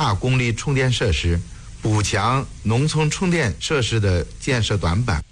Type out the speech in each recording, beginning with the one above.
大功率充电设施，补强农村充电设施的建设短板。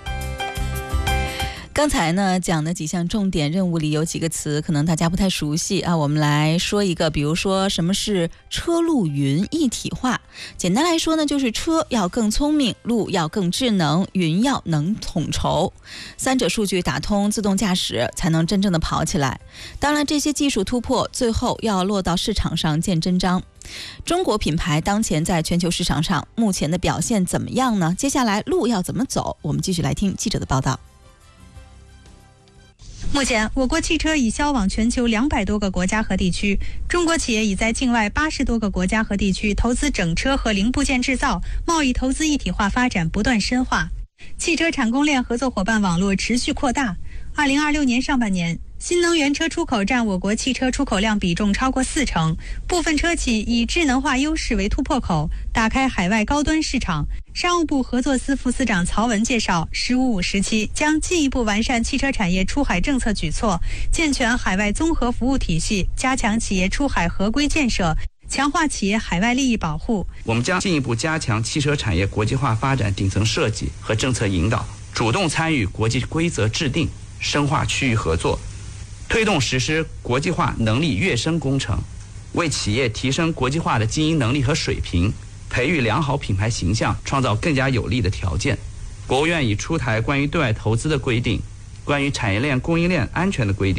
刚才呢讲的几项重点任务里有几个词可能大家不太熟悉啊，我们来说一个，比如说什么是车路云一体化。简单来说呢，就是车要更聪明，路要更智能，云要能统筹，三者数据打通，自动驾驶才能真正的跑起来。当然这些技术突破最后要落到市场上见真章。中国品牌当前在全球市场上目前的表现怎么样呢？接下来路要怎么走？我们继续来听记者的报道。 目前，我国汽车已销往全球200多个国家和地区，中国企业已在境外80多个国家和地区投资整车和零部件制造，贸易投资一体化发展不断深化，汽车产供链合作伙伴网络持续扩大。2026年上半年，新能源车出口占我国汽车出口量比重超过40%，部分车企以智能化优势为突破口，打开海外高端市场。商务部合作司副司长曹文介绍，“15+5”时期将进一步完善汽车产业出海政策举措，健全海外综合服务体系，加强企业出海合规建设，强化企业海外利益保护。 我们将进一步加强汽车产业国际化发展顶层设计和政策引导，主动参与国际规则制定，深化区域合作，推动实施国际化能力跃升工程，为企业提升国际化的经营能力和水平，培育良好品牌形象，创造更加有利的条件。国务院已出台关于对外投资的规定，关于产业链供应链安全的规定。